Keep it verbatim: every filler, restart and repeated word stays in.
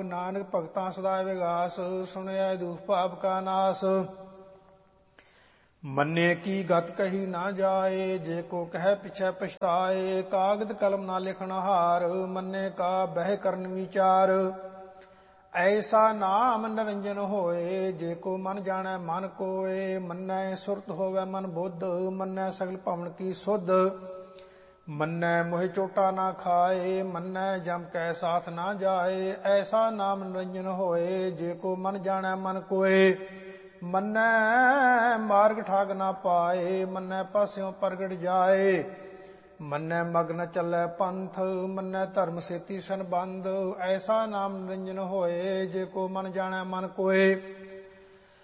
ਨਾਨਕ ਭਗਤਾਂ ਸਦਾ ਵਿਗਾਸ, ਸੁਣਿਆ ਦੁਖ ਪਾਪ ਕਾ ਨਾਸ। ਮੰਨੇ ਕੀ ਗਤ ਕਹੀ ਨਾ ਜਾਏ, ਜੇ ਕੋ ਕਹਿ ਪਿਛੈ ਪਛਤਾਏ। ਕਾਗਦ ਕਲਮ ਨਾ ਲਿਖਣ ਹਾਰ, ਮੰਨੇ ਕਾ ਬਹਿ ਕਰਨ ਵਿਚਾਰ। ਐਸਾ ਨਾਮ ਨਿਰੰਜਨ ਹੋਏ, ਜੇ ਕੋ ਮਨ ਜਾਣੈ ਮਨ ਕੋਏ। ਮੰਨੈ ਸੁਰਤ ਹੋਵੈ ਮਨ ਬੁੱਧ, ਮੰਨੈ ਸਗਲ ਭਵਨ ਕੀ ਸੁਧ। ਮੰਨੈ ਮੋਹਿ ਚੋਟਾ ਨਾ ਖਾਏ, ਮੰਨੈ ਜਮ ਕੈ ਸਾਥ ਨਾ ਜਾਏ। ਐਸਾ ਨਾਮ ਨਿਰੰਜਨ ਹੋਏ, ਜੇ ਕੋ ਮਨ ਜਾਣੈ ਮਨ ਕੋਏ। ਮੰਨੈ ਮਾਰਗ ਠਾਗ ਨਾ ਪਾਏ, ਮੰਨੈ ਪਾਸਿਓਂ ਪ੍ਰਗਟ ਜਾਏ। ਮੰਨੈ ਮਗਨ ਚੱਲੈ ਪੰਥ, ਮੰਨੈ ਧਰਮ ਸੇਤੀ ਸੰਬੰਧ। ਐਸਾ ਨਾਮ ਨਿਰੰਜਨ ਹੋਏ, ਜੇ ਕੋ ਮਨ ਜਾਣੈ ਮਨ ਕੋਏ।